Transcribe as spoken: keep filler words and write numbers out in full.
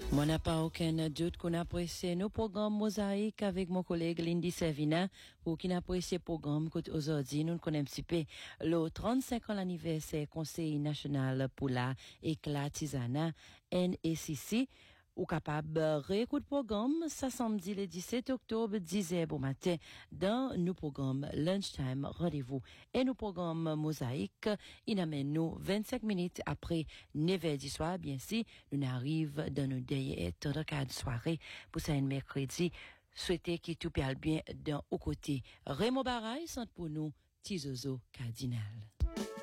Moi, n'a pas aucun doute qu'on apprécie nos programmes Mosaïque avec mon collègue Lindy Servina, pour qui apprécie le programme qu'aujourd'hui nous connaissons un petit peu le trente-cinq ans l'anniversaire Conseil national pour la éclatisana N A C C. Ou capable de réécouter le programme, ça samedi le dix-sept octobre, dix heures au matin, dans nos programmes Lunchtime Rendez-vous. Et nos programmes Mosaïque, il amène nous vingt-cinq minutes après neuf heures du soir, bien sûr, nous arrivons dans nos derniers temps de cadre soirée pour ça un mercredi. Souhaitez qu'il tout parle bien dans au côté. Raymond Baraille, centre pour nous, Tizozo Cardinal.